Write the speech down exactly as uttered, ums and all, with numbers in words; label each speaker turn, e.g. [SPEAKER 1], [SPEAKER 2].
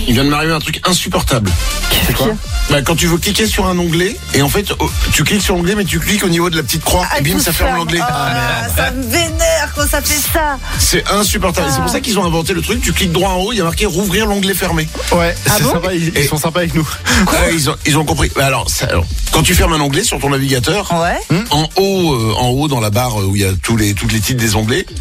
[SPEAKER 1] Il vient de m'arriver un truc insupportable.
[SPEAKER 2] C'est quoi?
[SPEAKER 1] Bah, quand tu veux cliquer sur un onglet, et en fait, oh, tu cliques sur l'onglet, mais tu cliques au niveau de la petite croix,
[SPEAKER 3] Ah,
[SPEAKER 1] et bim,
[SPEAKER 3] tout
[SPEAKER 1] ça ferme l'onglet.
[SPEAKER 3] Ah,
[SPEAKER 1] Ah,
[SPEAKER 3] ça me vénère quand ça fait ça.
[SPEAKER 1] C'est insupportable.
[SPEAKER 3] Ah.
[SPEAKER 1] C'est pour ça qu'ils ont inventé le truc. Tu cliques droit en haut, il y a marqué rouvrir l'onglet fermé.
[SPEAKER 2] Ouais,
[SPEAKER 3] Ah
[SPEAKER 2] c'est
[SPEAKER 3] bon
[SPEAKER 2] sympa, ils, ils
[SPEAKER 1] Et-
[SPEAKER 2] sont sympas avec nous.
[SPEAKER 1] Ouais, ils, ont, ils ont compris. Bah, alors, ça, alors, quand tu fermes un onglet sur ton navigateur,
[SPEAKER 3] Ouais.
[SPEAKER 1] en haut, euh, en haut dans la barre où il y a tous les, toutes les titres des onglets,